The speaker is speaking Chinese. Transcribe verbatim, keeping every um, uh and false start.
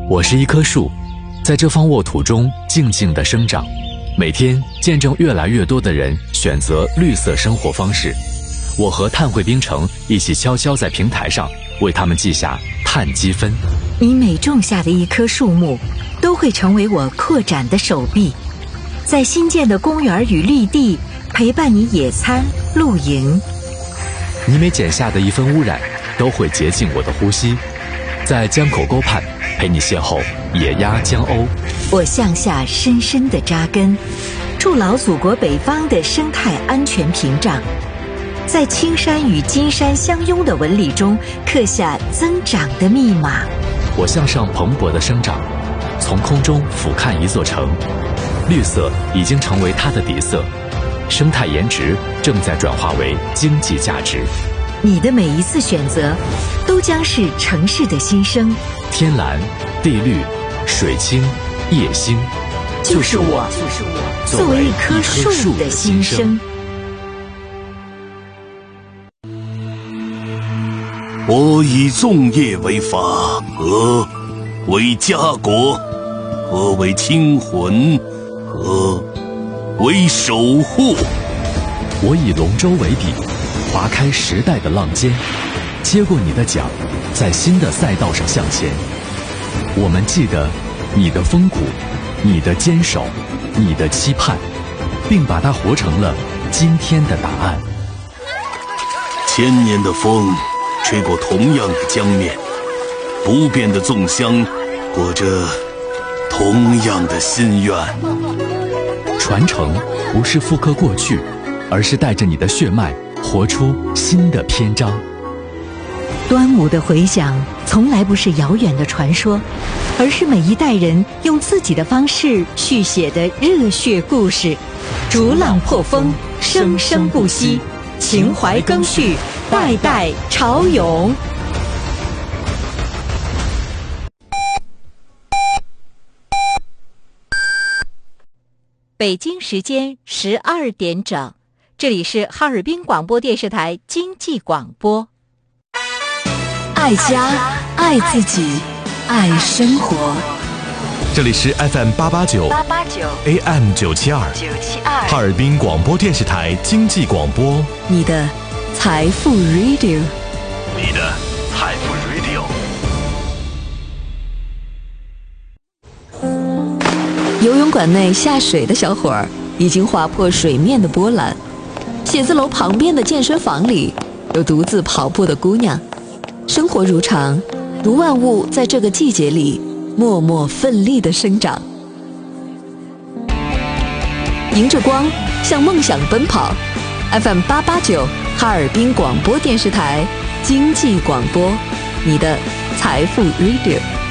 我是一棵树，在这方沃土中静静地生长，每天见证越来越多的人选择绿色生活方式。我和碳汇冰城一起悄悄在平台上为他们记下碳积分。 你每种下的一棵树木，都会成为我扩展的手臂，在新建的公园与绿地陪伴你野餐、露营。 你每减下的一分污染，都会洁净我的呼吸，在江口沟畔陪你邂逅野鸭江鸥。 我向下深深地扎根，筑牢祖国北方的生态安全屏障，在青山与金山相拥的纹理中刻下增长的密码。 我向上蓬勃的生长，从空中俯瞰一座城，绿色已经成为它的底色，生态颜值正在转化为经济价值。 你的每一次选择，都将是城市的新生。 天蓝、地绿、水清、夜星， 就是我，就是我，作为一棵树的新生。 我以粽叶为法，和为家国，和为清魂，和为守护。 我以龙舟为笔，划开时代的浪尖，接过你的桨，在新的赛道上向前。我们记得你的风骨，你的坚守，你的期盼，并把它活成了今天的答案。 千年的风吹过同样的江面，不变的粽香裹着同样的心愿。 传承不是复刻过去，而是带着你的血脉活出新的篇章。 端午的回响从来不是遥远的传说，而是每一代人用自己的方式续写的热血故事。逐浪破风，生生不息，情怀更续，代代潮涌。北京时间十二点整，这里是哈尔滨广播电视台经济广播。爱家，爱自己，爱生活。 这里是 F M 八八九 A M 九七二哈尔滨广播电视台经济广播， 你的财富 Radio， 你的财富 Radio。 游泳馆内下水的小伙儿已经划破水面的波澜，写字楼旁边的健身房里有独自跑步的姑娘。生活如常，如万物在这个季节里默默奋力的生长。迎着光，向梦想奔跑。F M 八八九哈尔滨广播电视台经济广播，你的财富 Radio。